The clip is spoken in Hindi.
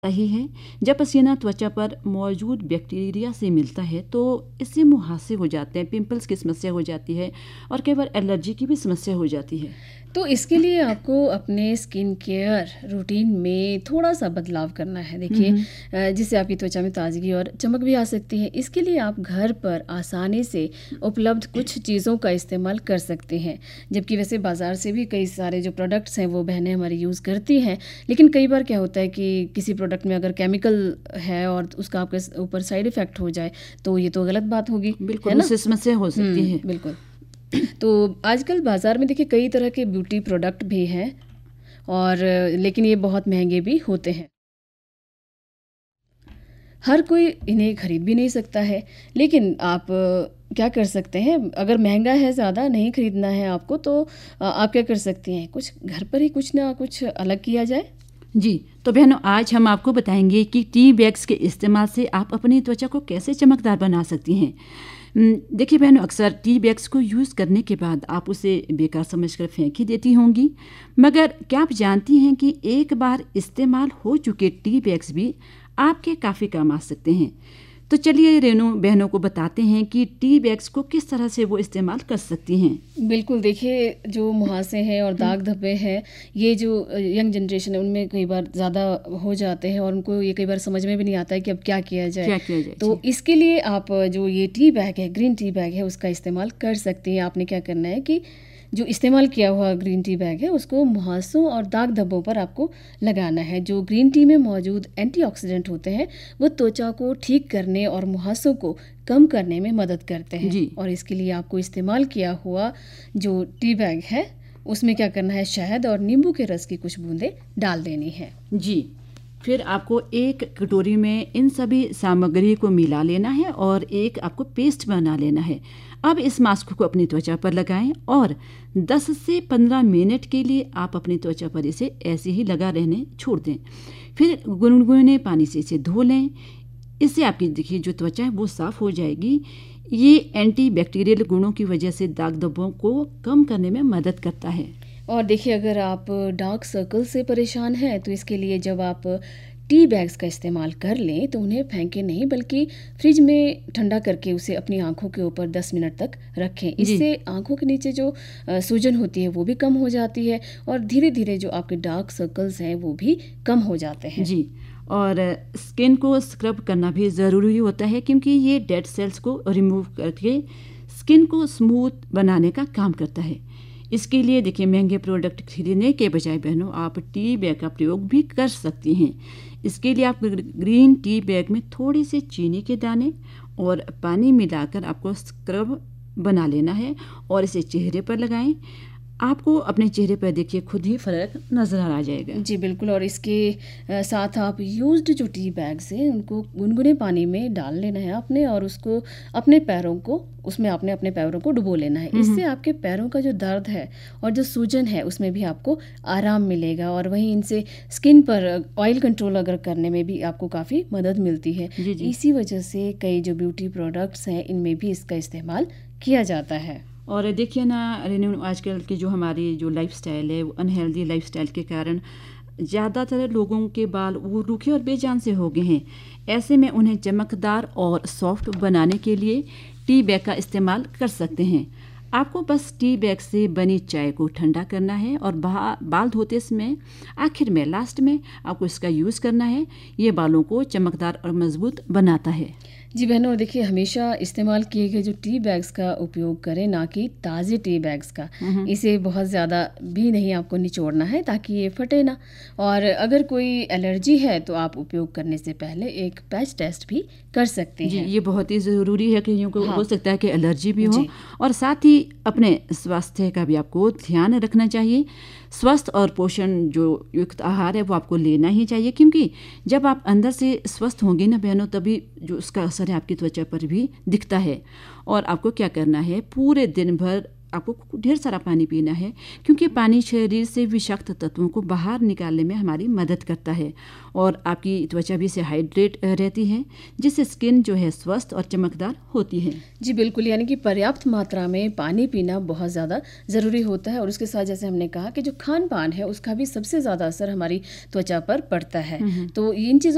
ही है। जब पसीना त्वचा पर मौजूद बैक्टीरिया से मिलता है तो इससे मुहासे हो जाते हैं, पिंपल्स की समस्या हो जाती है और कई बार एलर्जी की भी समस्या हो जाती है। तो इसके लिए आपको अपने स्किन केयर रूटीन में थोड़ा सा बदलाव करना है। देखिए, जिससे आपकी त्वचा में ताजगी और चमक भी आ सकती है। इसके लिए आप घर पर आसानी से उपलब्ध कुछ चीज़ों का इस्तेमाल कर सकते हैं। जबकि वैसे बाज़ार से भी कई सारे जो प्रोडक्ट्स हैं वो बहनें हमारी यूज़ करती हैं, लेकिन कई बार क्या होता है कि किसी प्रोडक्ट में अगर केमिकल है और उसका आपके ऊपर साइड इफ़ेक्ट हो जाए तो ये तो गलत बात होगी, बिल्कुल, है ना? उससे समस्या हो सकती है। बिल्कुल। तो आजकल बाज़ार में देखिए कई तरह के ब्यूटी प्रोडक्ट भी हैं, और लेकिन ये बहुत महंगे भी होते हैं। हर कोई इन्हें खरीद भी नहीं सकता है, लेकिन आप क्या कर सकते हैं, अगर महंगा है, ज़्यादा नहीं खरीदना है आपको, तो आप क्या कर सकती हैं, कुछ घर पर ही कुछ ना कुछ अलग किया जाए। जी, तो बहनों आज हम आपको बताएंगे कि टी बैग्स के इस्तेमाल से आप अपनी त्वचा को कैसे चमकदार बना सकती हैं। देखिए बहनों, अक्सर टी बैग्स को यूज़ करने के बाद आप उसे बेकार समझकर फेंक ही देती होंगी, मगर क्या आप जानती हैं कि एक बार इस्तेमाल हो चुके टी बैग्स भी आपके काफ़ी काम आ सकते हैं। तो चलिए रेनू बहनों को बताते हैं कि टी बैग्स को किस तरह से वो इस्तेमाल कर सकती हैं। बिल्कुल, देखिए जो मुहासे हैं और दाग धब्बे हैं, ये जो यंग जनरेशन है उनमें कई बार ज़्यादा हो जाते हैं और उनको ये कई बार समझ में भी नहीं आता है कि अब क्या किया जाए। क्या किया जाए तो जी। इसके लिए आप जो ये टी बैग है, ग्रीन टी बैग है, उसका इस्तेमाल कर सकती हैं। आपने क्या करना है कि जो इस्तेमाल किया हुआ ग्रीन टी बैग है उसको मुहासों और दाग धब्बों पर आपको लगाना है। जो ग्रीन टी में मौजूद एंटीऑक्सीडेंट होते हैं वो त्वचा को ठीक करने और मुहासों को कम करने में मदद करते हैं। जी। और इसके लिए आपको इस्तेमाल किया हुआ जो टी बैग है उसमें क्या करना है, शहद और नींबू के रस की कुछ बूंदें डाल देनी है। जी, फिर आपको एक कटोरी में इन सभी सामग्री को मिला लेना है और एक आपको पेस्ट बना लेना है। अब इस मास्क को अपनी त्वचा पर लगाएं और 10 से 15 मिनट के लिए आप अपनी त्वचा पर इसे ऐसे ही लगा रहने छोड़ दें। फिर गुनगुने पानी से इसे धो लें। इससे आपकी देखिए जो त्वचा है वो साफ़ हो जाएगी। ये एंटी बैक्टीरियल गुणों की वजह से दाग धब्बों को कम करने में मदद करता है। और देखिए, अगर आप डार्क सर्कल से परेशान हैं तो इसके लिए जब आप टी बैग्स का इस्तेमाल कर लें तो उन्हें फेंकें नहीं, बल्कि फ्रिज में ठंडा करके उसे अपनी आंखों के ऊपर 10 मिनट तक रखें। इससे आंखों के नीचे जो सूजन होती है वो भी कम हो जाती है और धीरे धीरे जो आपके डार्क सर्कल्स हैं वो भी कम हो जाते हैं। जी, और स्किन को स्क्रब करना भी ज़रूरी होता है क्योंकि ये डेड सेल्स को रिमूव करके स्किन को स्मूथ बनाने का काम करता है। इसके लिए देखिए महंगे प्रोडक्ट खरीदने के बजाय बहनों आप टी बैग का प्रयोग भी कर सकती हैं। इसके लिए आप ग्रीन टी बैग में थोड़ी सी चीनी के दाने और पानी मिलाकर आपको स्क्रब बना लेना है और इसे चेहरे पर लगाएं। आपको अपने चेहरे पर देखिए खुद ही फ़र्क नज़र आ जाएगा। जी बिल्कुल, और इसके साथ आप यूज्ड जो टी बैग्स हैं उनको गुनगुने पानी में डाल लेना है आपने, और उसको अपने पैरों को उसमें आपने अपने पैरों को डुबो लेना है। इससे आपके पैरों का जो दर्द है और जो सूजन है उसमें भी आपको आराम मिलेगा, और वहीं इनसे स्किन पर ऑयल कंट्रोल अगर करने में भी आपको काफ़ी मदद मिलती है। जी जी। इसी वजह से कई जो ब्यूटी प्रोडक्ट्स हैं इनमें भी इसका इस्तेमाल किया जाता है। और देखिए ना रेनू, आजकल की जो हमारी जो लाइफस्टाइल है वो अनहेल्दी लाइफस्टाइल के कारण ज़्यादातर लोगों के बाल वो रूखे और बेजान से हो गए हैं। ऐसे में उन्हें चमकदार और सॉफ्ट बनाने के लिए टी बैग का इस्तेमाल कर सकते हैं। आपको बस टी बैग से बनी चाय को ठंडा करना है और बाल धोते समय आखिर में लास्ट में आपको इसका यूज़ करना है। ये बालों को चमकदार और मजबूत बनाता है। जी बहनों, देखिए हमेशा इस्तेमाल किए गए जो टी बैग्स का उपयोग करें, ना कि ताज़े टी बैग्स का। इसे बहुत ज़्यादा भी नहीं आपको निचोड़ना है ताकि ये फटे ना। और अगर कोई एलर्जी है तो आप उपयोग करने से पहले एक पैच टेस्ट भी कर सकते जी, हैं। ये बहुत ही ज़रूरी है। कईयों को हाँ। हो सकता है कि एलर्जी भी हो, जी। और साथ ही अपने स्वास्थ्य का भी आपको ध्यान रखना चाहिए। स्वस्थ और पोषण जो युक्त आहार है वो आपको लेना ही चाहिए, क्योंकि जब आप अंदर से स्वस्थ होंगे ना बहनों तभी जो उसका असर है आपकी त्वचा पर भी दिखता है। और आपको क्या करना है, पूरे दिन भर आपको ढेर सारा पानी पीना है, क्योंकि पानी शरीर से विषाक्त तत्वों को बाहर निकालने में हमारी मदद करता है और आपकी त्वचा भी से हाइड्रेट रहती है, जिससे स्किन जो है स्वस्थ और चमकदार होती है। जी बिल्कुल, यानी कि पर्याप्त मात्रा में पानी पीना बहुत ज़्यादा ज़रूरी होता है, और उसके साथ जैसे हमने कहा कि जो खान पान है उसका भी सबसे ज़्यादा असर हमारी त्वचा पर पड़ता है। तो इन चीज़ों